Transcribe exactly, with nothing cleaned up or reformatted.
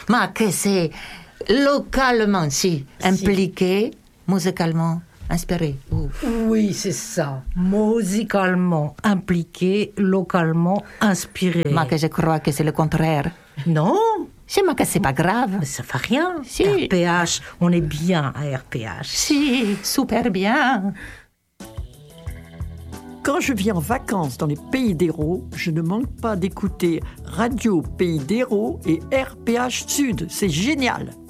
Mais que c'est localement, si, impliqué, musicalement inspiré. Ouf. Oui, c'est ça. Musicalement impliqué, localement inspiré. Mais que je crois que c'est le contraire. Non, C'est mais que c'est pas grave. mais ça fait rien. Si. R P H, on est bien à R P H. Si, super bien. Quand je viens en vacances dans les Pays d'Hérault, je ne manque pas d'écouter Radio Pays d'Hérault et R P H Sud. C'est génial!